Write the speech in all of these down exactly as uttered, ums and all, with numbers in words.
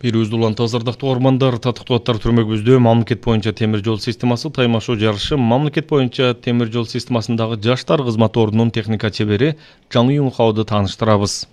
Бирүүбүздү улан тазардактуу ормандар татыктуу аттар түрмөгүбүздө мамлекет боюнча темир жол системасы таймашуу жарышы мамлекет боюнча темир жол системасындагы жаштар кызмат ордунун техника чебери Жаң Юнхауду тааныштырабыз.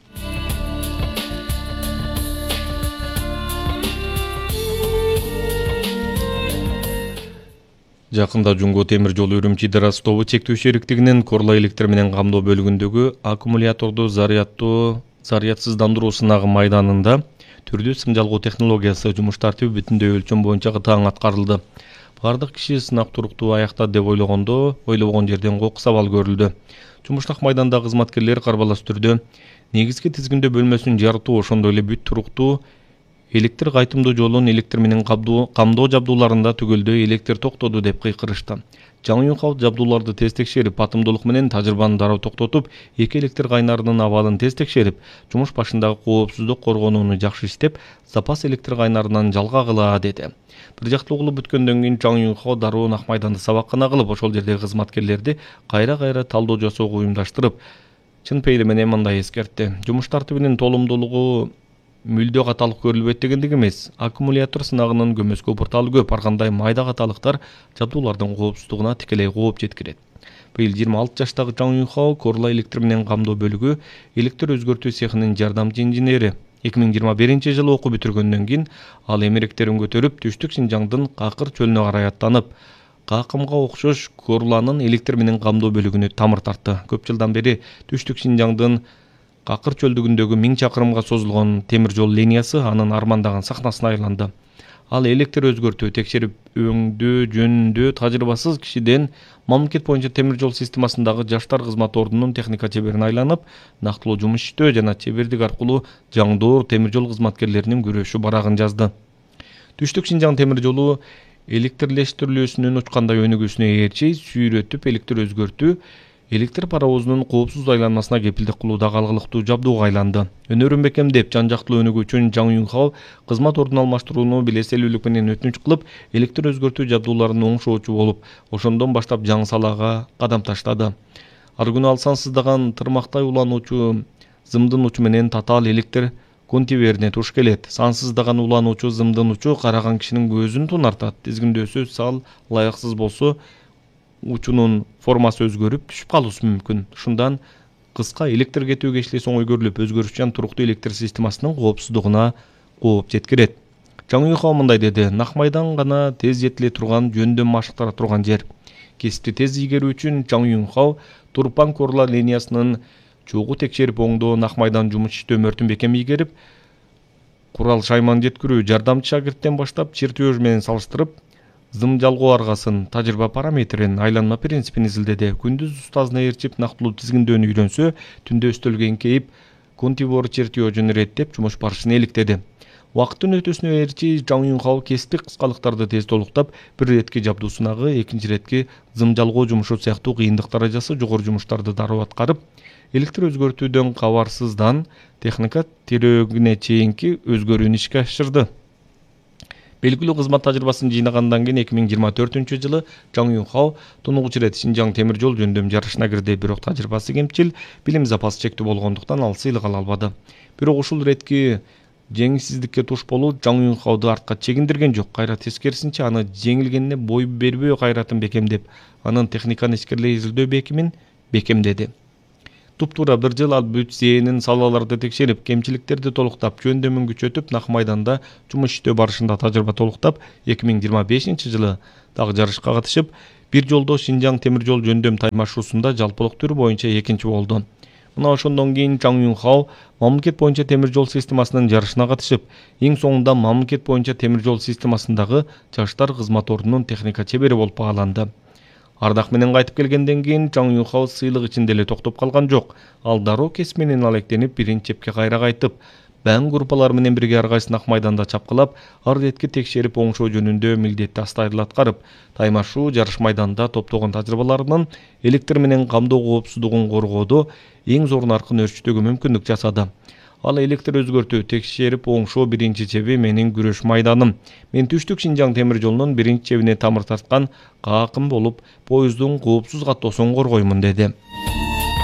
Жакында Жумго темир жол Үрүмчи-Дарас тобу чектөө шериктигинин Корла электр менен камдоо бөлүгүндөгү аккумуляторду зарядтуу зарядсыздандыруу сынагы майданында түрдүү сым жалгоо технологиясы жумуш тартиби бүтүндөй өлчөм боюнча таң аткарылды. Бардык киши сынак туруктуу аяктады деп ойлогондо ойлобогон жерден кокус абал көрүлдү. Жумуштак майданда кызматкерлер карбалас түрдө негизги тизгиндөө бөлмөсүн жарытуу, ошондой эле бүт туруктуу электр кайтымдуу жолун электр менен камдоо жабдууларында түгөлдөй электр токтоду деп кыйкырышты. Жаң Юнхау жабдууларды тез текшерип, батымдуулук менен тажрыйбаны дароо токтотуп, эки электр кайнарынын абалын тез текшерип, жумуш башындагы коопсуздук коргонууну жакшы иштеп, запас электр кайнарынан жалга кыла деди. Бир жактуу кылып бүткөндөн кийин Жаң Юнхау дароо нак майданда сабаккана кылып, ошол жердеги кызматкерлерди кайра-кайра талдоо жасоого уюмдаштырып, чын пейили менен мындай эскертти. Жумуш тартибинин толумдуулугу мүлдө каталык көрүлбөйт дегендик эмес. Аккумулятор сынагынын көмөскө порталы көп, ар кандай майда каталыктар жабдуулардын коопсуздугуна тикелей кооп жеткирет. Быйыл жыйырма алты жаштагы Жаң Юнхау Корла электр менен камдоо бөлүгү электр өзгөртүү цехинин жардамчы инженери. эки миң жыйырма биринчи жылы окуу бүтүргөндөн кийин ал эмеректерин көтөрүп, түштүк Шинжаңдын Какыр чөлүнө карай аттанып, Какымга окшош Корланын электр менен камдоо бөлүгүнө тамыр тартты. Көп жылдан бери түштүк Шинжаңдын Какыр чөлдүгүндөгү миң чакырымга созулгон темир жол линиясы анын армандаган сахнасына айланды. Ал электр өзгөртүү, текшерип өңдөө жөнүндө тажрыйбасыз кишиден мамлекет боюнча темир жол системасындагы жаштар кызмат ордунун техника чеберине айланып, нактылуу жумуш иштөө жана чебердик аркылуу жаңдоо темир жол кызматкерлеринин күрөшү барагын жазды. Түштүк Шинжаң темир жолу электрлештирилүүсүнүн учкандай өнүгүүсүнө ээрчи сүйрөтүп электр өзгөртүү электр паровозунун коопсуз айланмасына кепилдик кылуудагы алгылыктуу жабдууга айланды. Өнөрүн бекемдеп, жан жактылуу өнүгүү үчүн Жаң Юнхау кызмат ордун алмаштырууну белеселүүлүк менен өтүнүч кылып, электр өзгөртүү жабдууларын оңшоочу болуп, ошондон баштап жаңы салага кадам таштады. Ар күнү ал сансыздаган тырмактай улануучу зымдын учу менен татаал электр контейнерине туш келет. Сансыздаган улануучу зымдын учу караган кишинин көзүн тунартат. Тизгиндөөсү сал ылайыксыз болсо, учунун формасы өзгөрүп түшүп калуусу мүмкүн. Ушундан кыска электр кетүүгө иштес оңой көрүлүп, өзгөрүшчан туруктуу электр системасынын коопсуздугуна кооп жеткирет. Жаң Юнхау мындай деди: нак майдан гана тез жетиле турган, жөндөм машыктара турган жер. Кесипти тез ийгерүү үчүн Жаң Юнхау Турпан Корла линиясынын чогуу текшерип оңдоо, нак майдан жумуш иштөө мөртүн бекем ийгерип, курал шайман жеткирүү, жардамчы шагирттен баштап чертеж менен салыштырып, зым жалгоо аргасын, тажрыйба параметрин, айланма принципин изилдеди. Күндүз устазына ээрчип нактылуу тизгиндөөнү үйрөнсө, түндө өстөлгө эңкейип, контейнер чертежин иреттеп жумуш барышын иликтеди. Убакыттын өтүүсүнө ээрчи Жаң Юнхау кесиптик кыскалыктарды тез толуктап, бир иретки жабдуу сынагы, экинчи иретки зым жалгоо жумушу сыяктуу кыйындык даражасы жогору жумуштарды дароо аткарып, электр өзгөртүүдөн кабарсыздан техника тирөөгүнө чейинки өзгөрүүнү ишке ашырды. Белгилүү кызмат тажрыйбасын жыйнагандан кийин эки миң жыйырма төртүнчү жылы Жаң Юнхау тунугуч ирет Шинжаң темир жол жөндөм жарышына кирди. Бирок тажрыйбасы кемчил, билим запасы чектүү болгондуктан ал сыйлык ала албады. Бирок ушул иретки жеңсиздикке туш болуу Жаң Юнхауду артка чегиндирген жок. Кайра тескерисинче аны жеңилгенине бой бербөө кайратын бекемдеп, анын техниканы ичкерилей изилдөө бекимин бекемдеди. Туптуура бир жыл ал бүт зээнин салаларды текшерип, кемчиликтерди толуктап, жөндөмүн күчөтүп, нак майданда жумуш иштөө барышында тажрыйба толуктап, эки миң жыйырма бешинчи жылы дагы жарышка катышып, бир жолдо Шинжаң темир жол жөндөм таймашуусунда жалпылык түрү боюнча экинчи болду. Мына ошондон кийин Жаң Юнхау мамлекет боюнча темир жол системасынын жарышына катышып, эң соңунда мамлекет боюнча темир жол системасындагы жаштар кызмат ордунун техника чебери болуп бааланды. Ардак менен кайтып келгенден кийин Жаң Юнхау сыйлык ичинде эле токтоп калган жок. Ал дароо кесип менен алектенип, биринчи чепке кайра кайтып, баң группалары менен бирге ар кайсы нак майданда чапкылап, ар иретки текшерип оңшоо жөнүндө милдетти астайыл аткарып, таймашуу жарыш майданда топтогон тажрыйбаларынын электр менен камдоо коопсуздугун коргоодо эң зор наркын өрчүтүүгө мүмкүндүк жасады. Ал электр өзгөртүү, текшерип оңшоо биринчи чеби менин күрөш майданым. Мен түштүк Шинжаң темир жолунун биринчи чебине тамыр тарткан Какым болуп, поездун коопсуз каттоосун коргоймун деди.